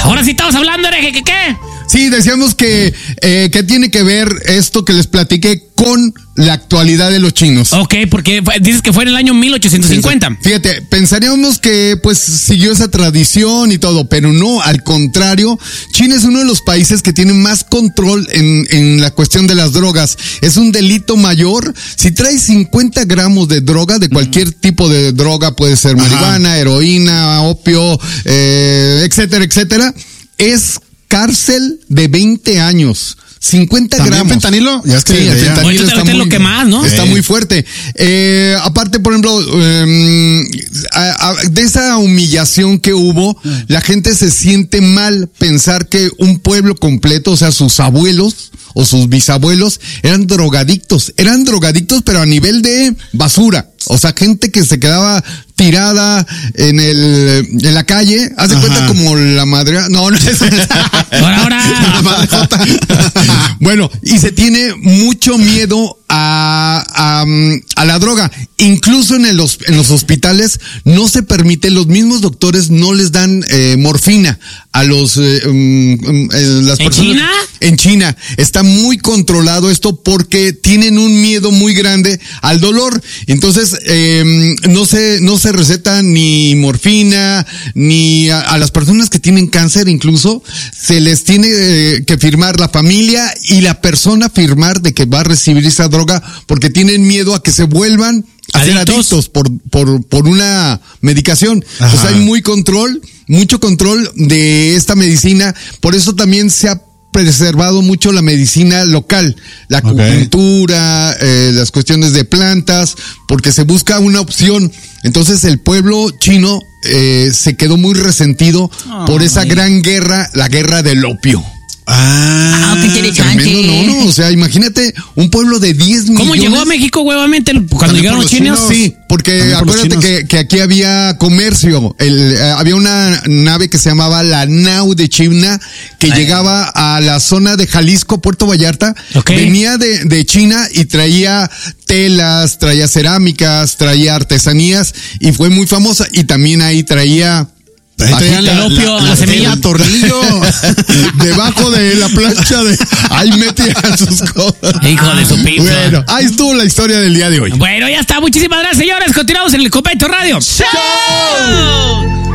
Ahora sí estamos hablando, ¿qué? Sí, decíamos que tiene que ver esto que les platiqué con la actualidad de los chinos. Ok, porque dices que fue en el año 1850. Sí. Fíjate, pensaríamos que pues siguió esa tradición y todo, pero no, al contrario, China es uno de los países que tiene más control en la cuestión de las drogas. Es un delito mayor. Si traes 50 gramos de droga, de cualquier tipo de droga, puede ser marihuana, heroína, opio, etcétera, etcétera, es cárcel de 20 años. 50 gramos. ¿Fentanilo? Ya es que sí, el fentanilo está muy, lo que más, ¿no? Está muy fuerte. Aparte, por ejemplo, de esa humillación que hubo, la gente se siente mal pensar que un pueblo completo, o sea, sus abuelos o sus bisabuelos, eran drogadictos, pero a nivel de basura. O sea, gente que se quedaba tirada en la calle, haz de cuenta como la madre, no es ahora. Bueno, y se tiene mucho miedo a la droga. Incluso en los hospitales no se permite, los mismos doctores no les dan morfina a las personas. ¿En China? En China. Está muy controlado esto porque tienen un miedo muy grande al dolor. Entonces, no se receta ni morfina, ni a las personas que tienen cáncer incluso, se les tiene que firmar la familia y la persona firmar de que va a recibir esa droga porque tienen miedo a que se vuelvan a ser adictos por una medicación. Entonces hay mucho control de esta medicina, por eso también se ha preservado mucho la medicina local, la acupuntura, las cuestiones de plantas, porque se busca una opción. Entonces el pueblo chino se quedó muy resentido por esa gran guerra, la guerra del opio. Qué interesante. Tremendo, no, o sea, imagínate un pueblo de 10 millones. ¿Cómo llegó a México huevamente cuando llegaron los chinos? Sí, porque acuérdate que aquí había comercio, había una nave que se llamaba la Nau de China, que llegaba a la zona de Jalisco, Puerto Vallarta, venía de China y traía telas, traía cerámicas, traía artesanías, y fue muy famosa, y también ahí traía la semilla, el tornillo debajo de la plancha ahí metía sus cosas. Hijo de su pizza. Bueno, ahí estuvo la historia del día de hoy. Bueno, ya está. Muchísimas gracias, señores. Continuamos en el Copeto Radio. ¡Show!